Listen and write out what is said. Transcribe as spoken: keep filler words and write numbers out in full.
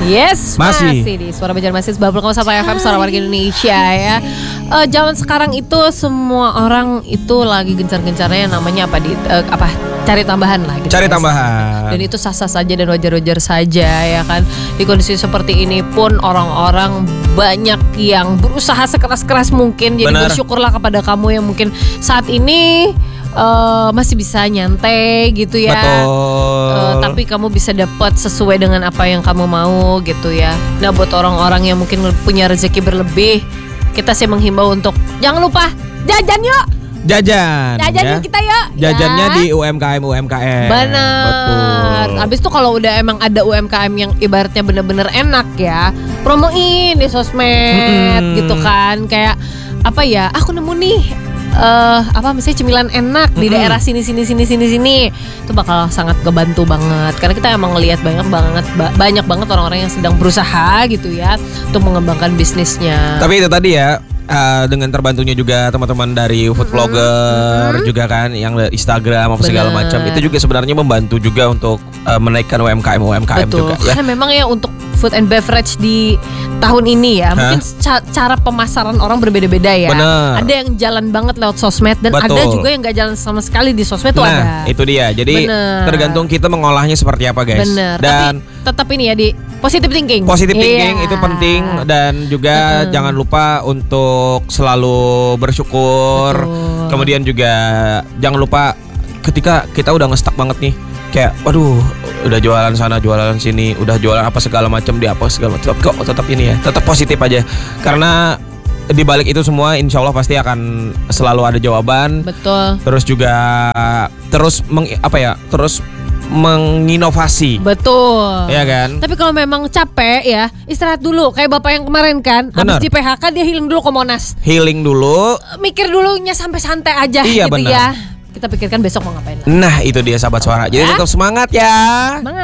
Yes, Masih. masih di Suara Banjarmasin sembilan puluh koma satu F M Suara Warga Indonesia ya. Eh, zaman sekarang itu semua orang itu lagi gencar-gencarnya yang namanya apa di eh, apa cari tambahan lah gitu. Cari ya. tambahan. Dan itu sah-sah saja dan wajar-wajar saja ya kan. Di kondisi seperti ini pun orang-orang banyak yang berusaha sekeras-keras mungkin. Jadi Benar. bersyukurlah kepada kamu yang mungkin saat ini eh, masih bisa nyantai gitu ya. Betul. Eh, tapi kamu bisa dapat sesuai dengan apa yang kamu mau gitu ya. Nah buat orang-orang yang mungkin punya rezeki berlebih, kita sih menghimbau untuk jangan lupa jajan yuk. Jajan. Jajan ya. yuk kita yuk. Jajannya ya. di U M K M U M K M. Benar. Betul. Habis itu kalau udah emang ada U M K M yang ibaratnya bener-bener enak ya, promoin di sosmed Mm-mm. gitu kan. Kayak apa ya? Aku nemu nih eh apa misalnya cemilan enak di Mm-mm. daerah sini sini sini sini sini. Itu bakal sangat kebantu banget karena kita emang ngelihat banyak banget ba- banyak banget orang-orang yang sedang berusaha gitu ya untuk mengembangkan bisnisnya. Tapi itu tadi ya, uh, dengan terbantunya juga teman-teman dari food vlogger Mm-mm. juga kan, yang dari Instagram apa segala Bener. macam, itu juga sebenarnya membantu juga untuk uh, menaikkan U M K M U M K M Betul. juga ya. Karena memang ya untuk food and beverage di tahun ini ya, Hah? mungkin ca- cara pemasaran orang berbeda-beda ya. Bener. Ada yang jalan banget lewat sosmed dan Betul. ada juga yang nggak jalan sama sekali di sosmed tuh Nah, ada. itu dia. Jadi Bener. tergantung kita mengolahnya seperti apa, guys. Bener. Dan Tapi tetap ini ya di positive thinking. positive thinking Iya. itu penting, dan juga Mm-mm. jangan lupa untuk selalu bersyukur. Betul. Kemudian juga jangan lupa ketika kita udah ngestak banget nih, kayak waduh udah jualan sana jualan sini, udah jualan apa segala macam di apa segala macam, kok tetap ini ya, tetap positif aja, karena di balik itu semua insya Allah pasti akan selalu ada jawaban. Betul. Terus juga terus meng, apa ya terus menginovasi, Betul. ya kan? Tapi kalau memang capek ya, istirahat dulu. Kayak bapak yang kemarin kan, Benar. habis di P H K dia healing dulu ke Monas. Healing dulu. Mikir dulunya sampai santai aja Iya, gitu benar. ya. Kita pikirkan besok mau ngapain. Nah itu dia sahabat suara. Jadi Ya. tetap semangat ya. Semangat.